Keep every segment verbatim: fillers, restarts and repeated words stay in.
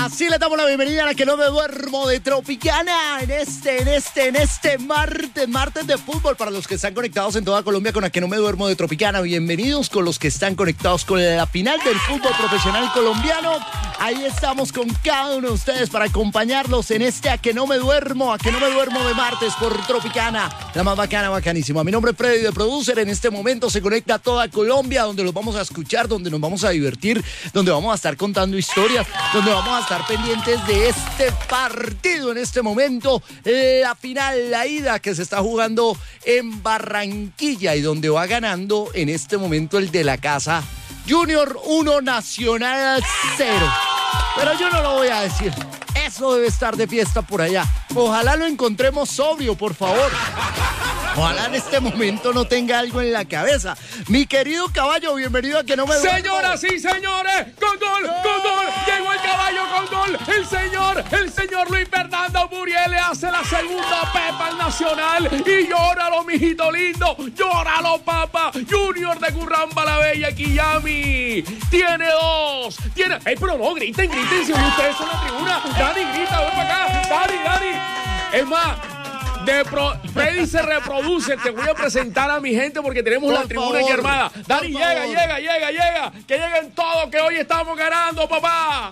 Así le damos la bienvenida a la que no me duermo de Tropicana en este, en este, en este martes, martes de fútbol para los que están conectados en toda Colombia con la que no me duermo de Tropicana. Bienvenidos con los que están conectados con la final del fútbol profesional colombiano. Ahí estamos con cada uno de ustedes para acompañarlos en este a que no me duermo, a que no me duermo de martes por Tropicana, la más bacana, bacanísima. Mi nombre es Freddy de Producer. En este momento se conecta toda Colombia, donde los vamos a escuchar, donde nos vamos a divertir, donde vamos a estar contando historias, donde vamos a estar pendientes de este partido en este momento, la final, la ida que se está jugando en Barranquilla y donde va ganando en este momento el de la casa, Junior uno, Nacional cero. Pero yo no lo voy a decir, eso debe estar de fiesta por allá. Ojalá lo encontremos sobrio, por favor. Ojalá en este momento no tenga algo en la cabeza. Mi querido caballo, bienvenido a que no me duermo. Señoras y señores, con gol, con gol, llegó el caballo con gol. El señor, el señor Luis Fernando Muriel le hace la segunda pepa al Nacional. Y llóralo, mijito lindo, llóralo, papá. Junior de Curramba la Bella, Quillami. Tiene dos, tiene... Ey, pero no, griten, griten, si ustedes son la tribuna. Dani, grita, ven para acá. Dani, Dani. Es más... De pro, Freddy se reproduce. Te voy a presentar a mi gente porque tenemos por la tribuna aquí armada. Dani, llega, favor. llega, llega, llega. Que lleguen todos, que hoy estamos ganando, papá.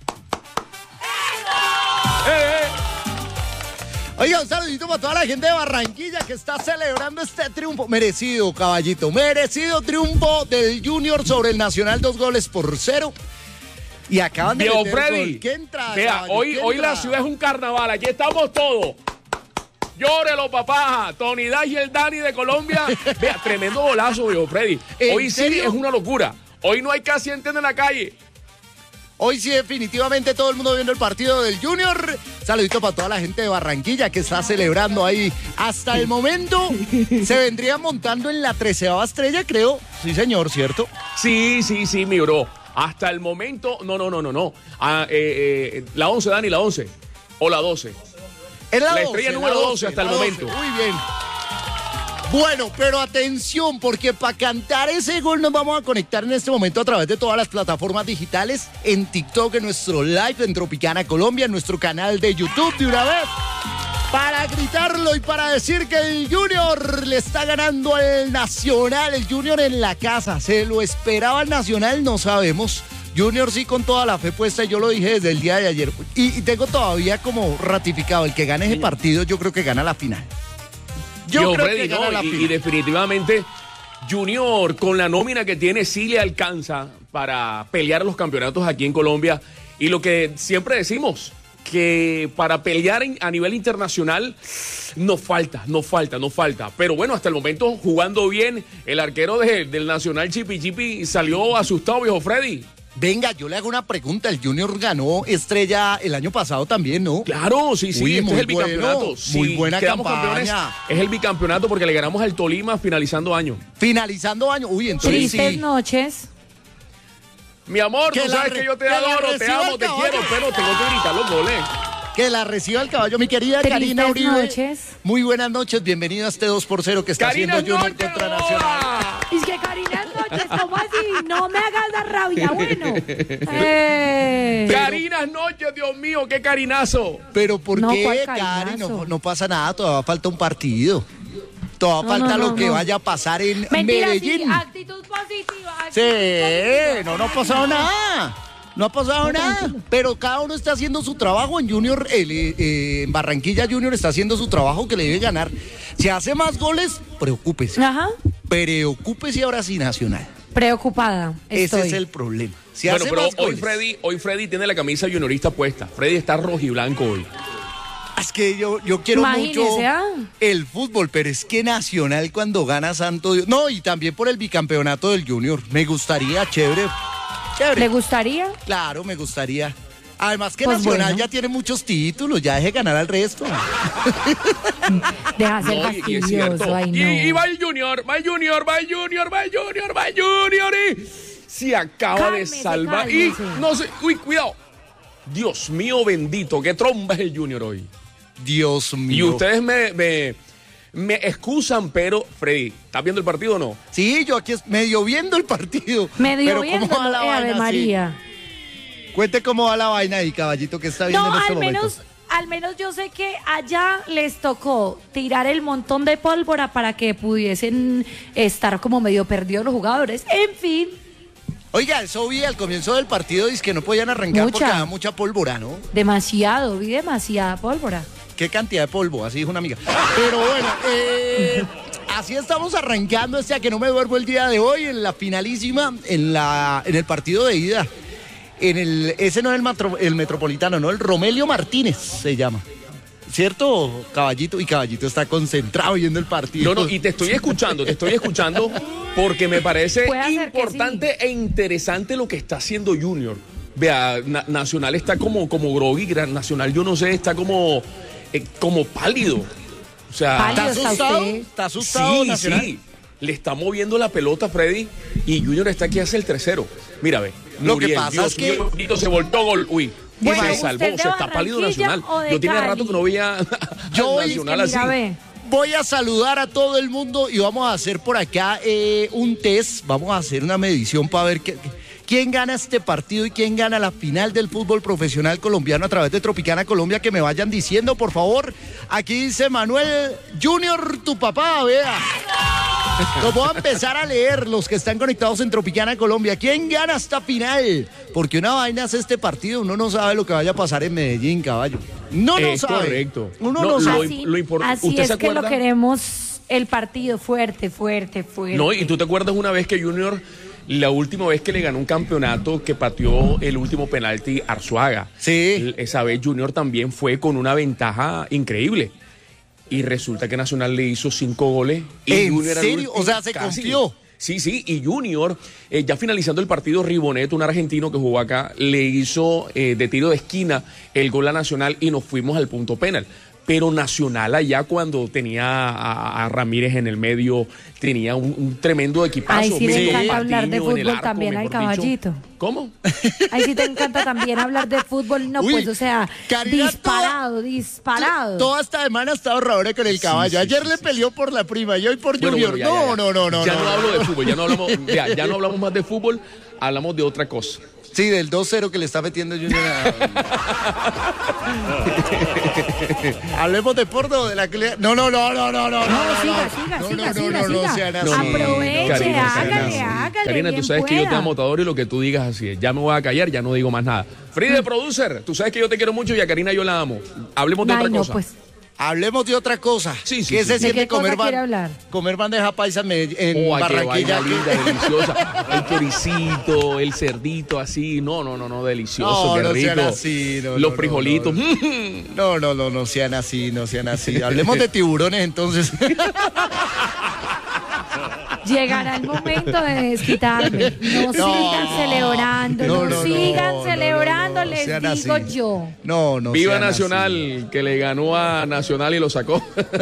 ¡Eh, eh! Oiga, un saludito para toda la gente de Barranquilla que está celebrando este triunfo. Merecido, caballito. Merecido triunfo del Junior sobre el Nacional, dos goles por cero. Y acaban de Diego meter Freddy, gol. ¿Qué entra, vea, caballo? hoy, ¿Qué hoy entra? la ciudad es un carnaval. Aquí estamos todos. Llórelo, papá. Tony Dash y el Dani de Colombia. Vea, tremendo golazo, Diego Freddy. Hoy sí es una locura. Hoy no hay casi gente en la calle. Hoy sí, definitivamente todo el mundo viendo el partido del Junior. Saludito para toda la gente de Barranquilla que está celebrando ahí. Hasta el momento se vendría montando en la treceava estrella, creo. Sí, señor, ¿cierto? Sí, sí, sí, mi bro. Hasta el momento, no, no, no, no, no. Ah, eh, eh, la once, Dani, la once. O la doce. Es la, la doce, estrella número la doce, doce hasta el doce. momento. Muy bien. Bueno, pero atención, porque para cantar ese gol nos vamos a conectar en este momento a través de todas las plataformas digitales, en TikTok, en nuestro live en Tropicana Colombia, en nuestro canal de YouTube de una vez, para gritarlo y para decir que el Junior le está ganando al Nacional, el Junior en la casa. ¿Se lo esperaba el Nacional? No sabemos. Junior sí con toda la fe puesta, yo lo dije desde el día de ayer. Y, y tengo todavía como ratificado, el que gane ese partido yo creo que gana la final. Yo, yo creo Freddy, que gana no, la y, final. Y definitivamente Junior con la nómina que tiene sí le alcanza para pelear los campeonatos aquí en Colombia. Y lo que siempre decimos, que para pelear en, a nivel internacional nos falta, nos falta, nos falta. Pero bueno, hasta el momento jugando bien, el arquero de, del Nacional Chipi Chipi salió asustado, viejo Freddy. Venga, yo le hago una pregunta. El Junior ganó estrella el año pasado también, ¿no? Claro, sí, sí. Uy, este es el bicampeonato. Bueno, sí, muy buena campaña. Es el bicampeonato porque le ganamos al Tolima finalizando año. Finalizando año. Uy, entonces Tristes sí. noches. Mi amor, que tú sabes re, que yo te que adoro, te amo, te quiero, pero tengo que gritar los goles. Que la reciba el caballo, mi querida Tristes Karina Uribe. Noches. Muy buenas noches, bienvenida a este dos por cero que está Karina haciendo Junior noche, contra no. Nacional. Es que Karina Noches, ¿cómo así? No me hagas la rabia, bueno. Eh. Carinas noches, Dios mío, qué carinazo. Pero ¿por No, qué, ¿cuál Cari? carinazo? No, no pasa nada, todavía falta un partido. Todavía No, falta no, lo no, que no. vaya a pasar en Mentira, Medellín. sí, actitud positiva. Actitud Sí, positiva. no, no ha pasado nada. No ha pasado No, nada, tranquilo. pero cada uno está haciendo su trabajo. En Junior, el, eh, en Barranquilla Junior está haciendo su trabajo que le debe ganar. Si hace más goles, preocúpese. Ajá. Preocúpese ahora sí, Nacional. Preocupada estoy. Ese es el problema. Si Bueno, hace pero más hoy goles- Freddy, hoy Freddy tiene la camisa juniorista puesta. Freddy está rojiblanco hoy. Es que yo, yo quiero Imagínese, mucho ¿ah? el fútbol, pero es que Nacional cuando gana Santo Dios... No, y también por el bicampeonato del Junior. Me gustaría, chévere. Chévere. ¿Le gustaría? Claro, me gustaría. Además que Pues Nacional bueno. ya tiene muchos títulos, ya deje ganar al resto. Deja ser No, y- y es fastidioso, cierto. ay Y, no. y va el Junior, va el Junior, va el Junior, va el Junior, va el Junior y se acaba Cálmese, de salvar. Y cálmese. no sé, uy, cuidado. Dios mío bendito, qué tromba es el Junior hoy. Dios Y mío. ustedes me, me, me excusan, pero Freddy, ¿estás viendo el partido o no? Sí, yo aquí es medio viendo el partido. Medio pero viendo, ¿cómo va la eh, vaina Ave así? María. Cuente cómo va la vaina ahí, caballito, que está viendo No, en este al momento. menos, al menos yo sé que allá les tocó tirar el montón de pólvora para que pudiesen estar como medio perdidos los jugadores. En fin. Oiga, eso vi al comienzo del partido, dice que no podían arrancar Mucha. porque había mucha pólvora, ¿no? Demasiado, vi demasiada pólvora. Qué cantidad de polvo, así dijo una amiga. Pero bueno, eh, así estamos arrancando este A Que No Me Duermo el día de hoy, en la finalísima, en la en el partido de ida. En el, ese no es el, matro, el Metropolitano, no, el Romelio Martínez se llama. ¿Cierto, Caballito? Y Caballito está concentrado viendo el partido. No, no, y te estoy escuchando, te estoy escuchando porque me parece Puede ser que importante e interesante lo que está haciendo Junior. Vea, Na- Nacional está como, como groggy, Gran Nacional, yo no sé, está como, eh, como pálido. O sea, Pálido. ¿Está ¿Está asustado? usted? ¿Está asustado, sí, Nacional? sí. Le está moviendo la pelota, Freddy, y Junior está aquí hace el tercero. Mira, ve. Lo que Muriel, pasa Dios es que- mío, bendito, se voltó gol. Uy. Bueno, se ¿usted salvó, de se está pálido Barranquilla Nacional. o de Yo tenía Cali? rato que no veía Yo al es que Nacional Mira, así. ve. Voy a saludar a todo el mundo y vamos a hacer por acá eh, un test, vamos a hacer una medición para ver qué, quién gana este partido y quién gana la final del fútbol profesional colombiano a través de Tropicana Colombia, que me vayan diciendo, por favor. Aquí dice Manuel Junior, tu papá, vea. Los voy a empezar a leer, los que están conectados en Tropicana Colombia. ¿Quién gana esta final? Porque una vaina es este partido, uno no sabe lo que vaya a pasar en Medellín, caballo. No lo Es sabe. correcto. Uno No, no, lo- sabe. Así, lo impor- así ¿usted es se que lo acuerda? queremos el partido fuerte, fuerte, fuerte. No, y tú te acuerdas una vez que Junior, la última vez que le ganó un campeonato, que pateó el último penalti Arzuaga. Sí. Esa vez Junior también fue con una ventaja increíble. Y resulta que Nacional le hizo cinco goles. Y ¿En Junior era el serio? último- O sea, se casi. confió. Sí, sí, y Junior, eh, ya finalizando el partido, Ribonet, un argentino que jugó acá, le hizo eh, de tiro de esquina el gol a Nacional y nos fuimos al punto penal. Pero Nacional allá, cuando tenía a, a Ramírez en el medio, tenía un, un tremendo equipazo. Ay, sí le Metió encanta Patiño hablar de en el fútbol arco, también al mejor dicho. Caballito. ¿Cómo? Ahí sí te encanta también hablar de fútbol, no Uy, pues, o sea, Karina, disparado, toda- disparado. Toda esta semana ha estado ahorradora con el caballo. sí, Ayer sí, le sí, peleó por la prima y hoy por Bueno, Junior. bueno, ya, no, ya, ya. no, no, no, Ya no. no, hablo de fútbol, ya no hablamos, ya, ya no hablamos más de fútbol, hablamos de otra cosa. Sí, del dos cero que le está metiendo Junior a... Hablemos de Porto, de la que le... No, no, no, no, no, no. No, siga, siga, no, siga, no, siga, no, no, siga. sean así. No, no, no, no, Aproveche, Karina, hágale, Karina, hágale, Karina, tú bien sabes que yo te pueda. amo todo y lo que tú digas así es. Ya me voy a callar, ya no digo más nada. Frida, producer, tú sabes que yo te quiero mucho y a Karina yo la amo. Hablemos de Ay, otra no, cosa. pues. Hablemos de otra cosa. Sí, sí, ¿Qué sí, se sí. siente ¿De qué cosa comer, quiere ban- hablar? comer bandeja paisa en, Medell- en Oh, ay, qué Barranquilla? vaina linda, deliciosa. El choricito, el cerdito, así. No, no, no, no, delicioso, No, qué no rico. sean así, no, Los no, frijolitos. no, No, no, no, no sean así, no sean así. Hablemos de tiburones entonces. Llegará el momento de desquitarme. No, sigan celebrando, no, No, no, no, sigan no, celebrando, no, no, les sean digo así. yo. No, no Viva sean Nacional, así. que le ganó a Nacional y lo sacó.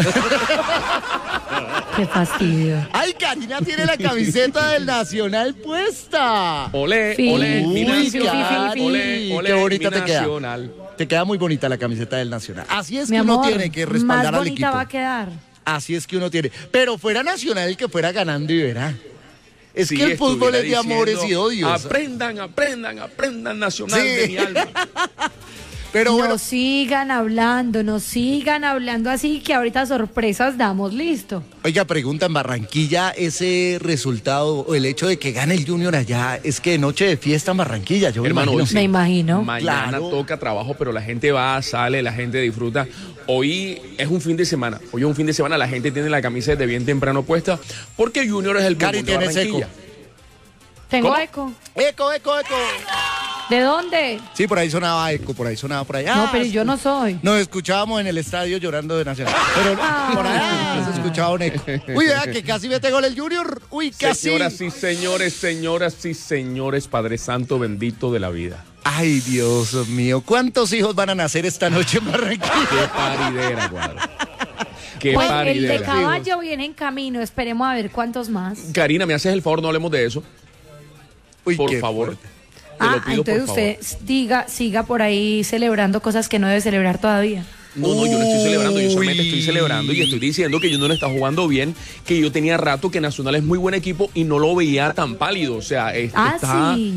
Qué fastidio. Ay, Karina tiene la camiseta del Nacional puesta. Olé, Sí. olé, mi Uy, nacional. Cari, Olé, olé, qué bonita mi te queda. nacional. Te queda muy bonita la camiseta del Nacional. Así es Mi que uno amor, tiene que respaldar más al bonita equipo. va a quedar. Así es que uno tiene. Pero fuera Nacional el que fuera ganando y verá. Es Sí, que el fútbol es de estuviera amores y diciendo, odios. Aprendan, aprendan, aprendan Nacional Sí. de mi alma. Pero No bueno, sigan hablando, no sigan hablando así que ahorita sorpresas damos, listo. oiga, pregunta en Barranquilla, ese resultado, o el hecho de que gane el Junior allá, es que noche de fiesta en Barranquilla, yo me Hermano, imagino. hoy sí. Me imagino. Mañana Claro. toca trabajo, pero la gente va, sale, la gente disfruta. Hoy es un fin de semana. Hoy es un fin de semana, la gente tiene la camisa desde bien temprano puesta porque Junior es el Cari, bombón de tienes Barranquilla. Tengo ¿Cómo? eco. Eco, eco, eco. ¿De dónde? Sí, por ahí sonaba eco, por ahí sonaba por allá. No, pero yo no soy. Nos escuchábamos en el estadio llorando de Nacional. Pero Ah. por allá se escuchaba un eco. Uy, vea que casi mete gol el Junior. Uy, casi. Señoras y señores, señoras y señores, Padre Santo bendito de la vida. Ay, Dios mío. ¿Cuántos hijos van a nacer esta noche en Barranquilla? Qué paridera, cuadro. Qué Pues el de paridera. caballo viene en camino, esperemos a ver cuántos más. Karina, ¿me haces el favor? No hablemos de eso. Uy, Por qué favor. fuerte. Te Ah, lo pido, entonces por favor. usted diga, siga por ahí celebrando cosas que no debe celebrar todavía. No, no, yo no estoy celebrando, yo solamente Uy. estoy celebrando y estoy diciendo que Junior está jugando bien, que yo tenía rato que Nacional es muy buen equipo y no lo veía tan pálido, o sea, es- Ah, está, sí.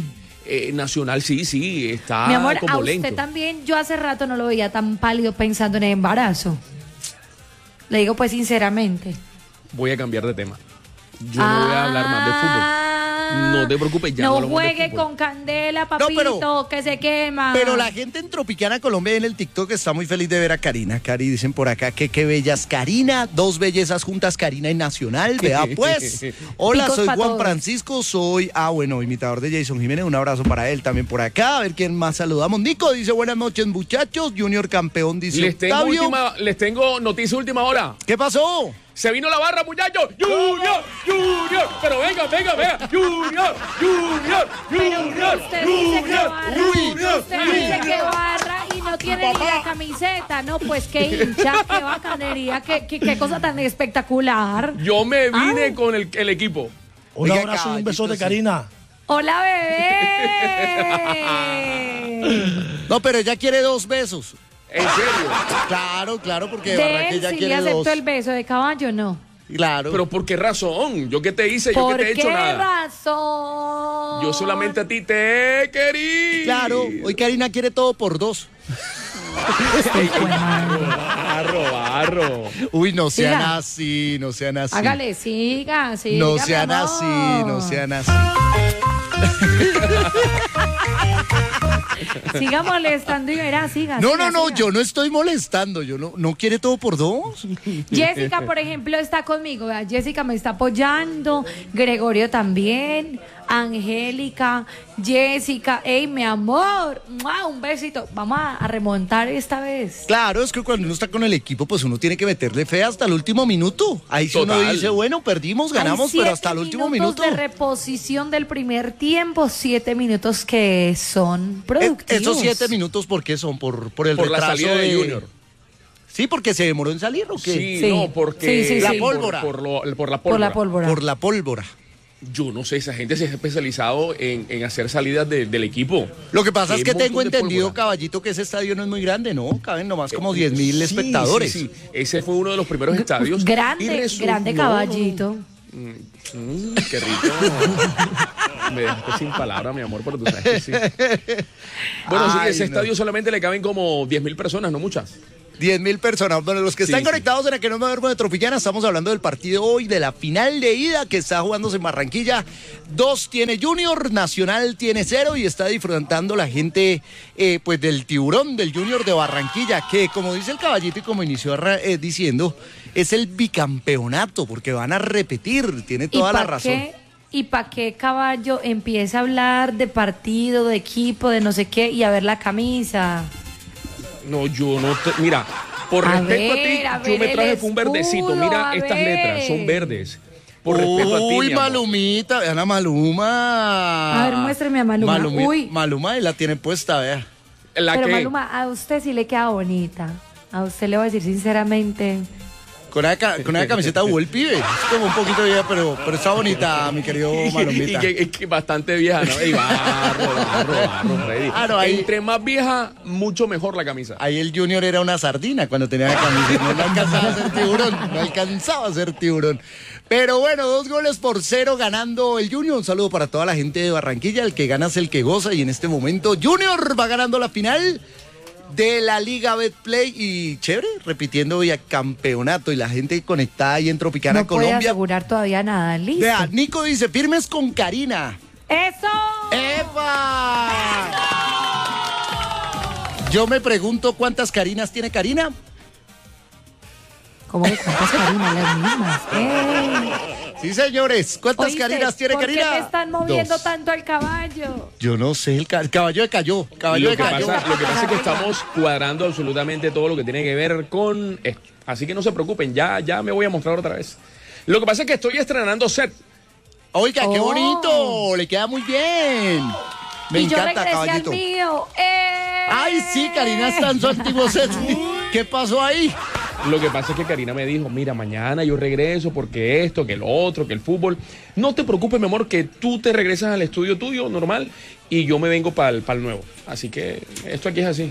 eh, Nacional sí, sí, está Mi amor, como a usted lento. también, yo hace rato no lo veía tan pálido pensando en el embarazo. Le digo pues sinceramente. Voy a cambiar de tema. Yo no voy a hablar más de fútbol. No te preocupes, ya no No hablamos de juegue fútbol. con candela, papito, pero- que se quema. Pero la gente en Tropicana Colombia en el TikTok está muy feliz de ver a Karina. Cari, dicen por acá que qué bellas Karina, dos bellezas juntas, Karina y Nacional. Vea pues. Hola, Picos soy pa' Juan todos. Francisco, soy, ah bueno, imitador de Jason Jiménez. Un abrazo para él también por acá. A ver quién más saludamos. Nico dice buenas noches muchachos. Junior campeón dice Les tengo, Octavio. última, les tengo noticia última hora. ¿Qué pasó? Se vino la barra, muchachos. Junior, Junior. Pero venga, venga, venga. Junior, Junior, Pero Junior, usted dice que Junior, barra, Junior, usted dice que barra y no tiene ni la camiseta. No, pues qué hincha, qué bacanería, qué, qué, qué cosa tan espectacular. Yo me vine Ah. con el, el equipo. Un Oiga, abrazo y un beso de caballito, Karina. Hola, bebé. No, pero ella quiere dos besos. En serio. Claro, claro, porque De Barranquilla él sí le quiere acepto dos. el beso, de caballo no. Claro. Pero ¿por qué razón? ¿Yo qué te hice? ¿Yo ¿Por qué te he qué hecho nada? razón? Yo solamente a ti te querí. Claro, hoy Karina quiere todo por dos. Barro, barro. Uy, no sean Siga. así, no sean así. Hágale, siga, siga. No mi sean amor. así, no sean así. Siga molestando y verá, siga. No, siga, no, no, siga. yo no estoy molestando, yo no, no quiere todo por dos. Jessica, por ejemplo, está conmigo. vea, Jessica me está apoyando. Gregorio también. Angélica, Jessica. Ey, mi amor. ¡Mua! Un besito. Vamos a, a remontar esta vez. Claro, es que cuando uno está con el equipo, pues uno tiene que meterle fe hasta el último minuto. Ahí sí uno Total. dice, bueno, perdimos, ganamos, Hay pero hasta siete el último minutos minuto. de reposición del primer tiempo. Siete minutos que son Eh, productivos. Esos siete minutos, ¿por qué son? Por, por el Por la retraso salida de Junior. Sí, porque se demoró en salir, ¿o qué? Sí, Sí. no, porque... Sí, sí, La sí. pólvora. Por, por lo- por la Por pólvora. la pólvora. Por la pólvora. Yo no sé, esa gente se ha especializado en, en hacer salidas de- del equipo. Lo que pasa Qué es que tengo montón de entendido, pólvora. Caballito, que ese estadio no es muy grande, ¿no? Caben nomás como Eh, diez mil sí, espectadores. Sí, sí. Ese fue uno de los primeros estadios. Y Grande, resu- grande no, caballito. Mm, qué rico. Me dejaste sin palabras, mi amor, pero tú sabes que sí. Bueno, sí, Ay, ese no. estadio solamente le caben como diez mil personas, no muchas. diez mil personas. Bueno, los que Sí, están sí. conectados en el que no me duermo de Tropicana, estamos hablando del partido hoy, de la final de ida que está jugándose en Barranquilla. Dos tiene Junior, Nacional tiene cero y está disfrutando la gente eh, pues del tiburón del Junior de Barranquilla, que como dice el Caballito y como inició eh, diciendo, es el bicampeonato, porque van a repetir, tiene toda ¿Y la pa' razón. qué- ¿Y para qué caballo empieza a hablar de partido, de equipo, de no sé qué y a ver la camisa? No, yo no te... Mira, por A respeto ver, a a ti, yo ver me el traje fue un verdecito. escudo, Mira a estas ver. letras, son verdes. Por respeto a ti, Uy, mi amor. Malumita, vean a Maluma. A ver, muéstreme a Maluma. Malumi- Uy. Maluma y la tiene puesta, vea. La Pero que... Maluma, a usted sí le queda bonita. A usted le voy a decir sinceramente. Con una, ca- con una camiseta hubo el pibe. Es como un poquito vieja, pero, pero está bonita, mi querido Y Malumita. que, que bastante vieja, ¿no? Y barro, barro, barro, Freddy. Ah, no, ahí- Entre más vieja, mucho mejor la camisa. Ahí el Junior era una sardina cuando tenía la camiseta. No, no alcanzaba a ser tiburón. No alcanzaba a ser tiburón. Pero bueno, dos goles por cero ganando el Junior. Un saludo para toda la gente de Barranquilla. El que gana es el que goza. Y en este momento Junior va ganando la final de la Liga Betplay. Y chévere, repitiendo ya campeonato. Y la gente conectada ahí en Tropicana, No puede Colombia. asegurar todavía nada. Listo. Vea, Nico dice, firmes con Karina. ¡Eso! ¡Epa! Yo me pregunto cuántas Karinas tiene Karina. ¿Cómo que cuántas Karinas? Las mismas. ¡Ey! Sí, señores. ¿Cuántas Oíste, Karinas tiene ¿por Karina? qué te están moviendo Dos. tanto al caballo? Yo no sé, el, ca- el caballo de cayó. Caballo Lo de que, cayó. pasa, lo que pasa es que estamos cuadrando absolutamente todo lo que tiene que ver con esto. Así que no se preocupen, ya, ya me voy a mostrar otra vez. Lo que pasa es que estoy estrenando set. Oiga, qué Oh. bonito. Le queda muy bien. Me y yo encanta, regresé caballito. al mío. ¡Eh! Ay, sí, Karina está en su antiguo set. ¿Qué pasó ahí? Lo que pasa es que Karina me dijo, mira, mañana yo regreso porque esto, que lo otro, que el fútbol. No te preocupes, mi amor, que tú te regresas al estudio tuyo, normal, y yo me vengo para el nuevo. Así que esto aquí es así.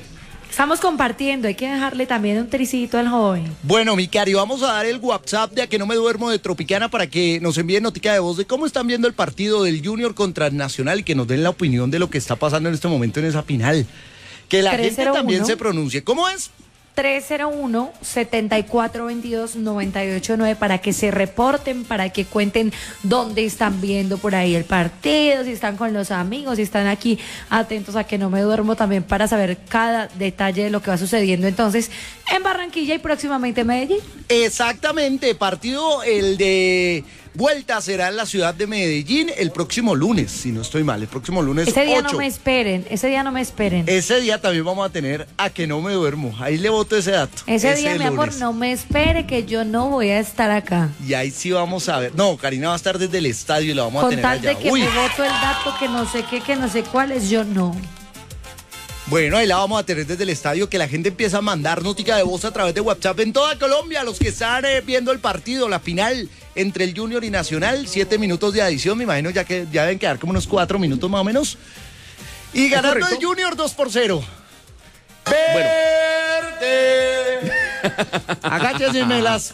Estamos compartiendo, hay que dejarle también un tricito al joven. Bueno, mi cari, vamos a dar el WhatsApp de A Que No Me Duermo de Tropicana para que nos envíen notica de voz de cómo están viendo el partido del Junior contra el Nacional y que nos den la opinión de lo que está pasando en este momento en esa final. Que la gente también se pronuncie. ¿Cómo es? tres cero uno, siete cuatro dos dos, nueve ocho nueve para que se reporten, para que cuenten dónde están viendo por ahí el partido, si están con los amigos, si están aquí atentos a Que No Me Duermo también para saber cada detalle de lo que va sucediendo entonces en Barranquilla y próximamente en Medellín. Exactamente, partido el de vuelta será en la ciudad de Medellín el próximo lunes, si no estoy mal, el próximo lunes Ese día ocho. no me esperen, ese día no me esperen. Ese día también vamos a tener A Que No Me Duermo, ahí le boto ese dato. Ese, ese día, mi lunes. amor, no me espere que yo no voy a estar acá. Y ahí sí vamos a ver, no, Karina va a estar desde el estadio y la vamos Con a tener tal allá. de que Uy. me voto el dato que no sé qué, que no sé cuál es, yo no. Bueno, ahí la vamos a tener desde el estadio, que la gente empieza a mandar notica de voz a través de WhatsApp en toda Colombia, los que están eh, viendo el partido, la final entre el Junior y Nacional, siete minutos de adición, me imagino ya que ya deben quedar como unos cuatro minutos más o menos. Y ganando el Junior dos por cero. ¡Verde! Agáchese, melas.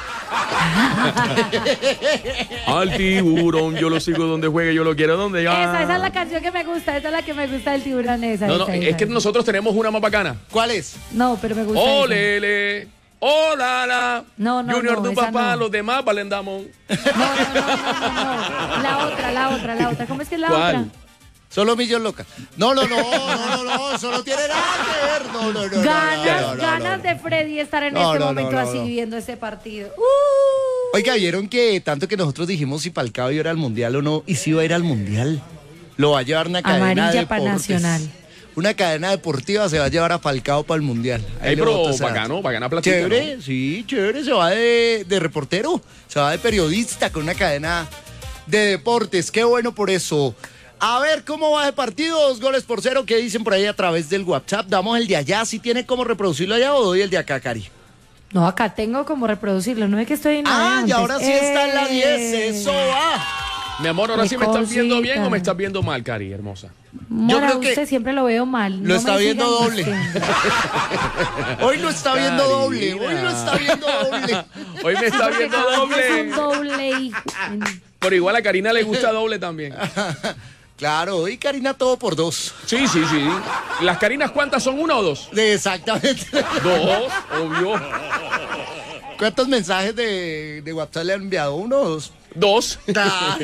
Al tiburón, yo lo sigo donde juegue, yo lo quiero donde ya. Esa, esa es la canción que me gusta, esa es la que me gusta del tiburón, esa. No, no, esa, es esa. que nosotros tenemos una más bacana. ¿Cuál es? No, pero me gusta esa. Olele, olala. No, no, Junior, no, tu esa papá, no. los demás valen damón. No, no, no, no, no, no. La otra, la otra, la otra. ¿Cómo es que es la ¿Cuál? otra? Solo Millón Loca. No, no, no, no, no, no, eso no tiene nada que ver. No, no, no. Ganas, no, no, no, ganas no. de Freddy estar en No, este no, no, momento no, así no. viviendo este partido. Uh. Oiga, ¿vieron que tanto que nosotros dijimos si Falcao iba a ir al Mundial o no? Y si iba a ir al Mundial. Lo va a llevar una cadena Amarilla de para deportes. Nacional. Una cadena deportiva se va a llevar a Falcao para el Mundial. Ahí Ey, le pero boto ese bacano, dato. bacana platica, Chévere, ¿no? sí, chévere. Se va de, de reportero, se va de periodista con una cadena de deportes. Qué bueno por eso. A ver cómo va de partido, dos goles por cero. ¿Qué dicen por ahí a través del WhatsApp? Damos el de allá. ¿Si tiene cómo reproducirlo allá o doy el de acá, Cari? No, acá tengo como reproducirlo, no es que estoy en la de Ah, y antes. ahora sí está en la diez. Eh. Eso va. Mi amor, ahora Qué sí me estás viendo bien cosita. o me estás viendo mal, Cari, hermosa. Mora, creo que usted siempre lo veo mal. lo no está me viendo sigan doble. diciendo. Hoy lo está viendo Karina. doble. Hoy lo está viendo doble. Hoy me está viendo Es un doble. doble y... Pero igual a Karina le gusta doble también. Claro, hoy Karina todo por dos. Sí, sí, sí. ¿Las Karinas cuántas son? ¿Una o dos? Exactamente. Dos, obvio. ¿Cuántos mensajes de, de WhatsApp le han enviado? ¿Uno o dos? Dos. Ta.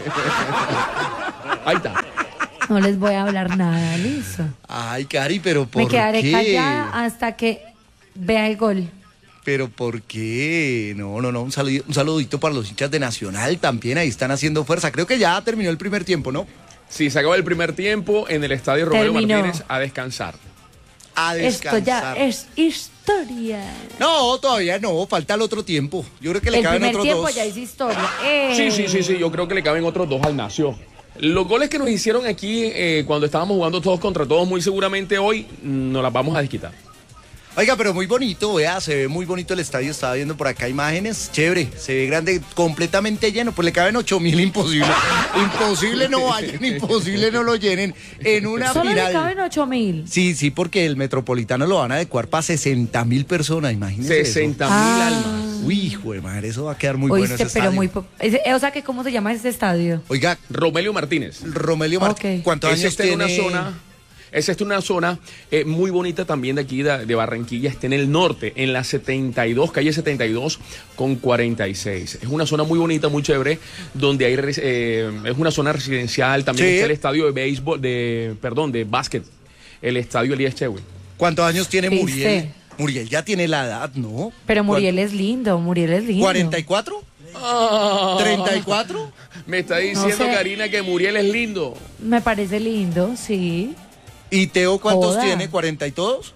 Ahí está. No les voy a hablar nada, listo. Ay, Cari, pero ¿por Me quedaré qué? callada hasta que vea el gol. Pero ¿por qué? No, no, no. Un saludito, un saludito para los hinchas de Nacional también. Ahí están haciendo fuerza. Creo que ya terminó el primer tiempo, ¿no? Sí, se acabó el primer tiempo en el estadio Romero Terminó. Martínez a descansar. A Esto descansar. ya es historia. No, todavía no. Falta el otro tiempo. Yo creo que le El caben primer otros tiempo dos. ya es historia. Eh. Sí, sí, sí, sí. Yo creo que le caben otros dos al Nacio. Los goles que nos hicieron aquí eh, cuando estábamos jugando todos contra todos, muy seguramente hoy mm, nos las vamos a desquitar. Oiga, pero muy bonito, vea, se ve muy bonito el estadio, estaba viendo por acá imágenes, chévere, se ve grande, completamente lleno, pues le caben ocho mil, imposible, imposible no vayan, imposible no lo llenen en una Solo final. le caben ocho mil. Sí, sí, porque el Metropolitano lo van a adecuar para sesenta mil personas, imagínense sesenta mil Ah. almas. Uy, hijo de madre, eso va a quedar muy bueno Oíste, ese pero estadio. muy... po- ese- O sea, que ¿cómo se llama ese estadio? Oiga, Romelio Martínez. Romelio Martínez, Ok. ¿cuántos Es años este en tiene? una zona, es esta una zona eh, muy bonita también de aquí de, de Barranquilla, está en el norte, en la setenta y dos, calle setenta y dos con cuarenta y seis. Es una zona muy bonita, muy chévere, donde hay res- eh, es una zona residencial, también Sí. está el estadio de béisbol, de, perdón, de básquet, el estadio Elías Chewy. ¿Cuántos años tiene ¿Viste? Muriel? Muriel ya tiene la edad, ¿no? Pero Muriel es lindo, Muriel es lindo. ¿cuarenta y cuatro? ¿treinta y cuatro? Me está diciendo sé. Karina que Muriel es lindo. Me parece lindo, sí. ¿Y Teo cuántos Joda. tiene? ¿cuarenta y todos?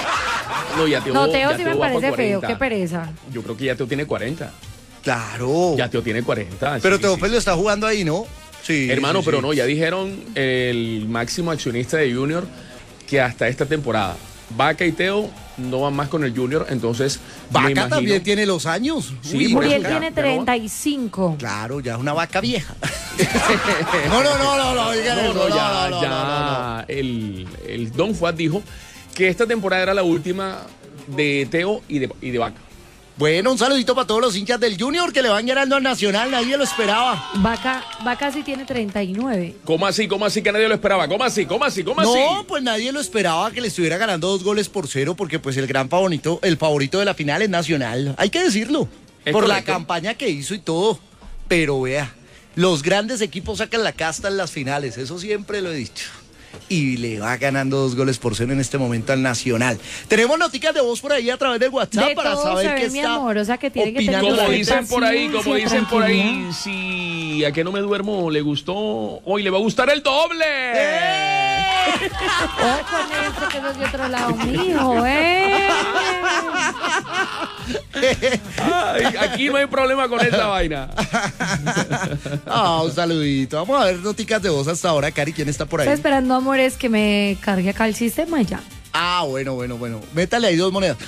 No, ya Teo, No, Teo ya sí me va parece pa' feo, cuarenta. qué pereza. Yo creo que ya Teo tiene cuarenta. Claro. Ya Teo tiene cuarenta. Pero sí, Teófilo sí. está jugando ahí, ¿no? Sí. Hermano, sí, pero sí. no, ya dijeron el máximo accionista de Junior que hasta esta temporada Vaca y Teo no van más con el Junior, entonces me Vaca imagino- también tiene los años. Sí, Uy, por eso Muriel ya, tiene ya no- treinta y cinco. Claro, ya es una vaca vieja. no, no, no, no, no, digan No, eso, no, no, ya, no, no, ya no, no, no. El, el Don Fuad dijo que esta temporada era la última de Teo y de, y de Vaca. Bueno, un saludito para todos los hinchas del Junior que le van ganando al Nacional, nadie lo esperaba. Vaca, Vaca sí tiene treinta y nueve. ¿Cómo así? ¿Cómo así que nadie lo esperaba? ¿Cómo así? ¿Cómo así? ¿Cómo así? No, pues nadie lo esperaba que le estuviera ganando dos goles por cero, porque pues el gran favorito, el favorito de la final es Nacional. Hay que decirlo, Es por correcto. la campaña que hizo y todo. Pero vea, los grandes equipos sacan la casta en las finales, eso siempre lo he dicho. Y le va ganando dos goles por cero en este momento al Nacional. Tenemos noticias de voz por ahí a través del WhatsApp De para todo saber se ve, qué mi está amor, o sea, que tiene que tener opinando la Como Pero gente. dicen por ahí, como paciencia, dicen por ahí, tranquilidad. si a que no me duermo le gustó, hoy le va a gustar el doble. ¡Eh! Oh, con eso que no es de otro lado, mijo, eh. Ay, aquí no hay problema con esa vaina. Ah, un saludito. Vamos a ver noticias de voz hasta ahora, Cari. ¿Quién está por ahí? Estoy esperando, amores, que me cargue acá el sistema y ya. Ah, bueno, bueno, bueno. Métale ahí dos monedas.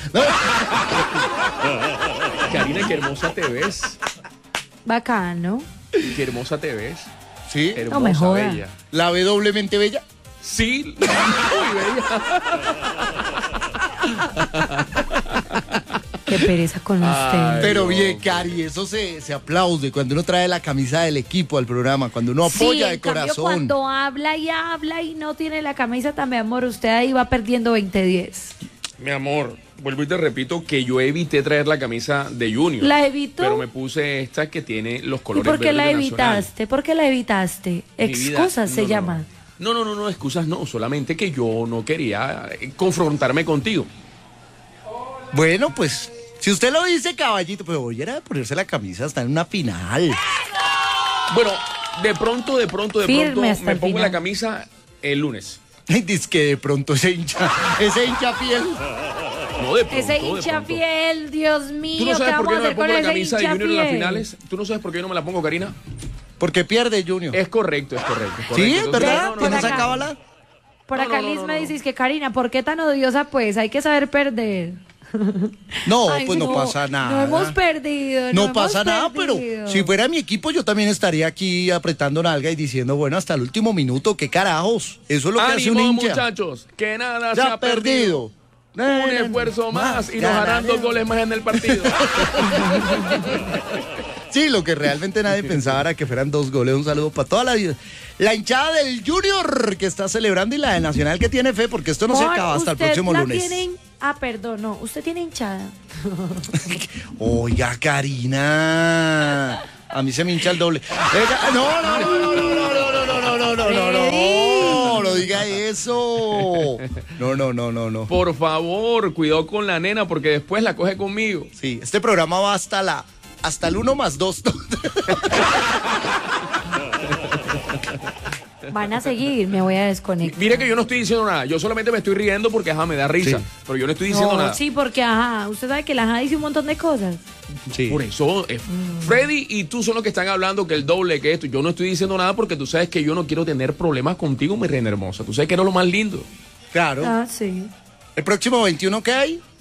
Karina, qué hermosa te ves. Bacano. Qué hermosa te ves. ¿Sí? Hermosa, No me joda. bella. ¿La ve doblemente bella? Sí, muy bella. Qué pereza con Ay, usted. Pero no. bien, Cari, eso se, se aplaude cuando uno trae la camisa del equipo al programa, cuando uno Sí, apoya en de cambio, corazón. cuando habla y habla y no tiene la camisa también, amor, usted ahí va perdiendo veinte diez. Mi amor, vuelvo y te repito que yo evité traer la camisa de Junior. ¿La evitó? Pero me puse esta que tiene los ¿Y colores por qué verdes la de Nacional. evitaste? ¿Por qué la evitaste? Mi vida- Excusas no, se no, llama. No, no, no, no, excusas no, solamente que yo no quería eh, confrontarme contigo. Bueno, pues, si usted lo dice, caballito, pero hoy era de ponerse la camisa hasta en una final. Bueno, de pronto, de pronto, de Firme pronto hasta me el pongo final. la camisa el lunes. Dice que de pronto ese hincha, ese hincha fiel. No, de pronto, Ese de hincha pronto. fiel, Dios ¿Tú mío, no ¿qué sabes por vamos qué a no me hacer pongo con la ese camisa de hincha Junior en las fiel? finales? ¿Tú no sabes por qué yo no me la pongo, Karina? Porque pierde Junior. Es correcto, es correcto. es correcto. ¿Sí? Entonces, ¿Verdad? no, no, ¿Que por no no, se acá. acaba la...? Por No, acá no, no, Liz no, me no. dices que Karina, ¿por qué tan odiosa pues? Hay que saber perder. No, Ay, pues no, pasa nada. No hemos perdido. No No, pasa hemos nada, perdido. pero si fuera mi equipo yo también estaría aquí apretando nalga y diciendo, bueno, hasta el último minuto, ¿qué carajos? Eso es lo que hace un ánimo, hincha. muchachos, que nada Ya se ha ha perdido. perdido. Un esfuerzo más y nos ganarán. harán dos goles más en el partido. Sí, lo que realmente nadie pensaba era que fueran dos goles. Un saludo para toda la vida. La hinchada del Junior que está celebrando y la de Nacional que tiene fe porque esto no se Amor, acaba hasta el usted próximo la lunes. tiene hin- Ah, perdón, no. Usted tiene hinchada. Oiga, Karina. A mí se me hincha el doble. Venga, no, no, no, no, no, no, no, no, no, no, no, no, no, no diga eso. No, no, no, no, no. Por favor, cuidado con la nena porque después la coge conmigo. Sí, este programa va hasta la hasta el uno más dos. Van a seguir, me voy a desconectar. Mire que yo no estoy diciendo nada, yo solamente me estoy riendo porque ajá, me da risa, Sí. pero yo no estoy diciendo No, nada. sí, porque ajá, usted sabe que la ajá dice un montón de cosas. Sí. Por eso, eh, Freddy y tú son los que están hablando que el doble, que esto. Yo no estoy diciendo nada porque tú sabes que yo no quiero tener problemas contigo, mi reina hermosa. Tú sabes que eres lo más lindo. Claro. Ah, sí. El próximo veintiuno, ¿qué hay?